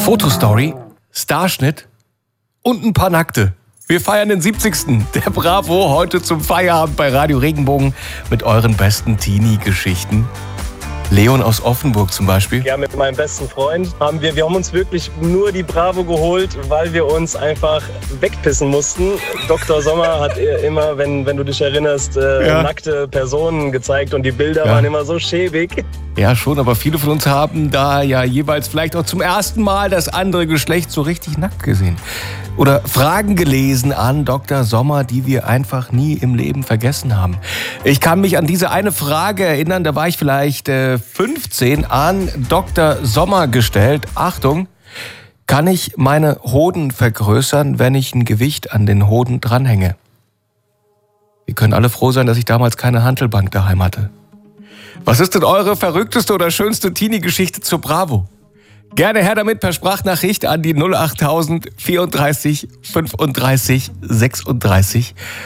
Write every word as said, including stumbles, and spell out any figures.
Fotostory, Starschnitt und ein paar Nackte. Wir feiern den siebzigsten der Bravo heute zum Feierabend bei Radio Regenbogen mit euren besten Teenie-Geschichten. Leon aus Offenburg zum Beispiel. Ja, mit meinem besten Freund haben wir, wir haben uns wirklich nur die Bravo geholt, weil wir uns einfach wegpissen mussten. Doktor Sommer hat immer, wenn, wenn du dich erinnerst, äh, ja. nackte Personen gezeigt und die Bilder ja. waren immer so schäbig. Ja, schon, aber viele von uns haben da ja jeweils vielleicht auch zum ersten Mal das andere Geschlecht so richtig nackt gesehen. Oder Fragen gelesen an Doktor Sommer, die wir einfach nie im Leben vergessen haben. Ich kann mich an diese eine Frage erinnern, da war ich vielleicht äh, fünfzehn, an Doktor Sommer gestellt. Achtung, kann ich meine Hoden vergrößern, wenn ich ein Gewicht an den Hoden dranhänge? Wir können alle froh sein, dass ich damals keine Hantelbank daheim hatte. Was ist denn eure verrückteste oder schönste Teenie-Geschichte zur Bravo? Gerne her damit per Sprachnachricht an die null acht tausend vierunddreißig fünfunddreißig sechsunddreißig.